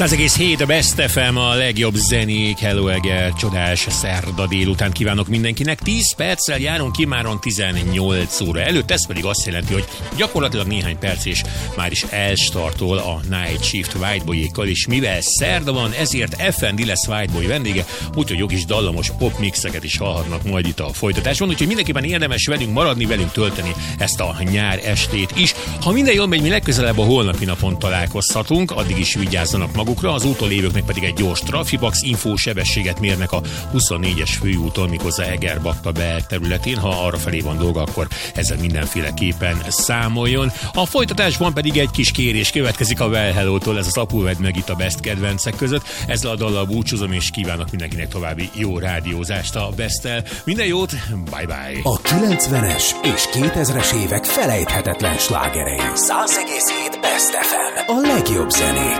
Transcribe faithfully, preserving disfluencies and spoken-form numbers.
száz egész hét a Best ef em, a legjobb zenék. Hello, Eger, csodás szerda délután kívánok mindenkinek. tíz perccel járunk ki máron tizennyolc óra előtt, ez pedig azt jelenti, hogy gyakorlatilag néhány perc és már is elstartol a Night Shift Whiteboyékkal, és mivel szerda van, ezért ef en dé lesz Whiteboy vendége, úgyhogy jó kis dallamos popmixeket is hallhatnak majd itt a folytatásban, úgyhogy mindenképpen érdemes velünk maradni, velünk tölteni ezt a nyár estét is. Ha minden jól megy, mi legközelebb a holnapi napon találkozhatunk, addig is vigyázzanak magukra, az úton lévőknek pedig egy gyors Trafibax infó sebességet mérnek a huszonnégyes főúton, méghozzá Eger-Bakta belterületén. Ha arra felé van dolga, akkor ezzel mindenféleképpen számoljon. A folytatásban pedig egy kis kérés következik a Well Hello-tól, ez az Apu Vedd Meg itt a Best kedvencek között. Ezzel a dallal búcsúzom, és kívánok mindenkinek további jó rádiózást a Best-tel. Minden jót, bye bye! A kilencvenes és kétezres évek felejthetetlen slágerei. száz egész hét Best ef em. A legjobb zenék.